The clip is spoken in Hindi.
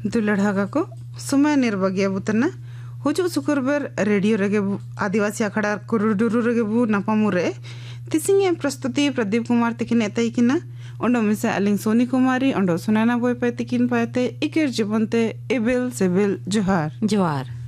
दुलड़ागा को समय निर्भगिया बुतना हुजु शुक्रवार रेडियो रगे आदिवासी अखाड़ा कुरुडुरु रगे बु नपामुरे तिसिंगे प्रस्तुति प्रदीप कुमार तिकिन एतैकिना ओंडो मिसे अलिंग सोनी कुमारी ओंडो सुनाना बोय पे तिकिन पाते इकेर जीवनते एबेल सेबेल जोहार जोहार